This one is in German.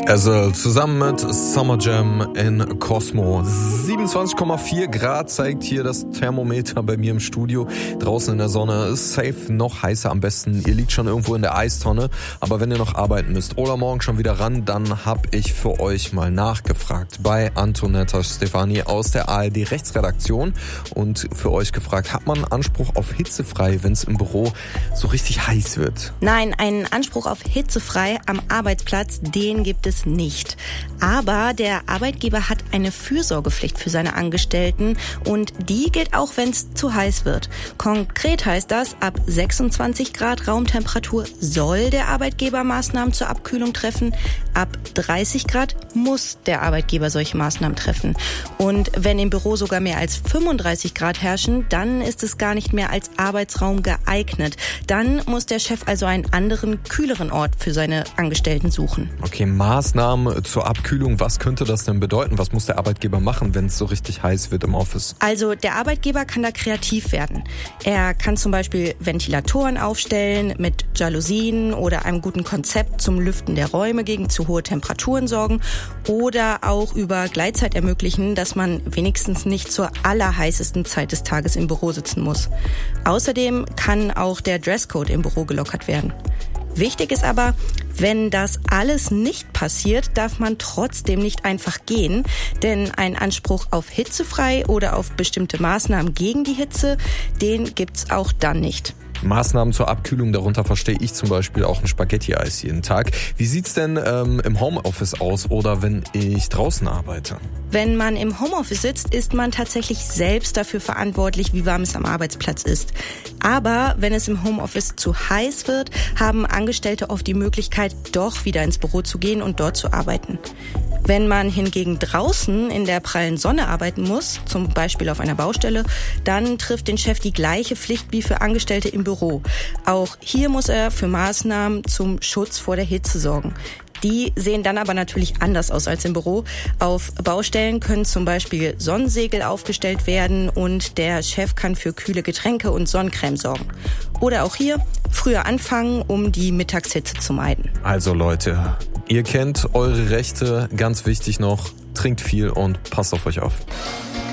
Also zusammen mit Summer Jam in Cosmo. 27,4 Grad zeigt hier das Thermometer bei mir im Studio. Draußen in der Sonne ist safe noch heißer am besten. Ihr liegt schon irgendwo in der Eistonne. Aber wenn ihr noch arbeiten müsst oder morgen schon wieder ran, dann hab ich für euch mal nachgefragt bei Antonetta Stefani aus der ARD Rechtsredaktion und für euch gefragt, hat man Anspruch auf hitzefrei, wenn es im Büro so richtig heiß wird? Nein, einen Anspruch auf hitzefrei am Arbeitsplatz, den gibt es nicht. Aber der Arbeitgeber hat eine Fürsorgepflicht für seine Angestellten und die gilt auch, wenn es zu heiß wird. Konkret heißt das, ab 26 Grad Raumtemperatur soll der Arbeitgeber Maßnahmen zur Abkühlung treffen. Ab 30 Grad muss der Arbeitgeber solche Maßnahmen treffen. Und wenn im Büro sogar mehr als 35 Grad herrschen, dann ist es gar nicht mehr als Arbeitsraum geeignet. Dann muss der Chef also einen anderen, kühleren Ort für seine Angestellten suchen. Okay, Maßnahmen zur Abkühlung, was könnte das denn bedeuten? Was muss der Arbeitgeber machen, wenn es so richtig heiß wird im Office? Also der Arbeitgeber kann da kreativ werden. Er kann zum Beispiel Ventilatoren aufstellen, mit Jalousien oder einem guten Konzept zum Lüften der Räume gegen zu hohe Temperaturen sorgen oder auch über Gleitzeit ermöglichen, dass man wenigstens nicht zur allerheißesten Zeit des Tages im Büro sitzen muss. Außerdem kann auch der Dresscode im Büro gelockert werden. Wichtig ist aber, wenn das alles nicht passiert, darf man trotzdem nicht einfach gehen, denn ein Anspruch auf hitzefrei oder auf bestimmte Maßnahmen gegen die Hitze, den gibt's auch dann nicht. Maßnahmen zur Abkühlung, darunter verstehe ich zum Beispiel auch ein Spaghetti-Eis jeden Tag. Wie sieht's denn im Homeoffice aus oder wenn ich draußen arbeite? Wenn man im Homeoffice sitzt, ist man tatsächlich selbst dafür verantwortlich, wie warm es am Arbeitsplatz ist. Aber wenn es im Homeoffice zu heiß wird, haben Angestellte oft die Möglichkeit, doch wieder ins Büro zu gehen und dort zu arbeiten. Wenn man hingegen draußen in der prallen Sonne arbeiten muss, zum Beispiel auf einer Baustelle, dann trifft den Chef die gleiche Pflicht wie für Angestellte im Büro. Auch hier muss er für Maßnahmen zum Schutz vor der Hitze sorgen. Die sehen dann aber natürlich anders aus als im Büro. Auf Baustellen können zum Beispiel Sonnensegel aufgestellt werden und der Chef kann für kühle Getränke und Sonnencreme sorgen. Oder auch hier früher anfangen, um die Mittagshitze zu meiden. Also Leute, ihr kennt eure Rechte, ganz wichtig noch, trinkt viel und passt auf euch auf.